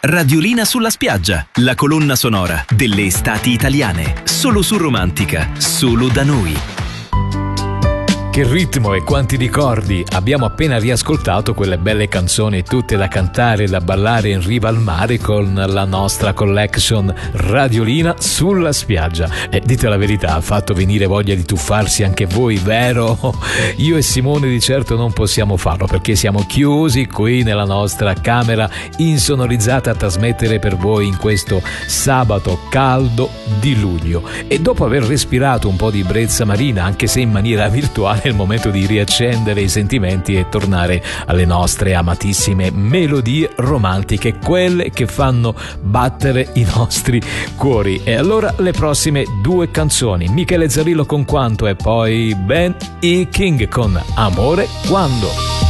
Radiolina sulla spiaggia, la colonna sonora delle estati italiane. Solo su Romantica, solo da noi. Che ritmo e quanti ricordi! Abbiamo appena riascoltato quelle belle canzoni tutte da cantare e da ballare in riva al mare con la nostra collection Radiolina sulla spiaggia. E dite la verità, ha fatto venire voglia di tuffarsi anche voi, vero? Io e Simone di certo non possiamo farlo perché siamo chiusi qui nella nostra camera insonorizzata a trasmettere per voi in questo sabato caldo di luglio. E dopo aver respirato un po' di brezza marina, anche se in maniera virtuale, è il momento di riaccendere i sentimenti e tornare alle nostre amatissime melodie romantiche, quelle che fanno battere i nostri cuori. E allora le prossime due canzoni: Michele Zarillo con Quanto e poi Ben E. King con Amore Quando.